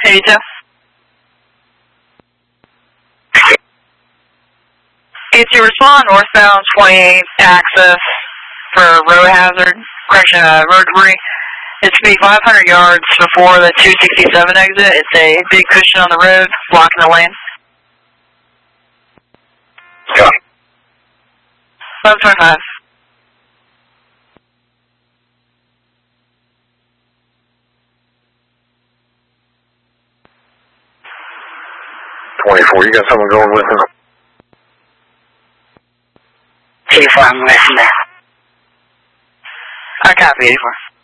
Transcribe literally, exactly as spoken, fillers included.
eighty-two. eighty-two, respond northbound twenty-eight access for road hazard, correction, uh, road debris. It's to be five hundred yards before the two sixty-seven exit. It's a big cushion on the road, blocking the lane. Yeah. eleven twenty-five. twenty-four, you got someone going with him? eighty-four, I'm with him. I copy, eighty-four.